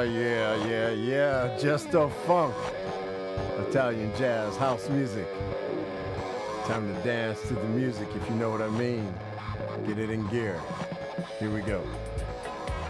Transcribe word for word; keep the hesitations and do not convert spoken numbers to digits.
yeah, yeah, yeah. Just a funk. Italian jazz, house music. Time to dance to the music, if you know what I mean. Get it in gear. Here we go.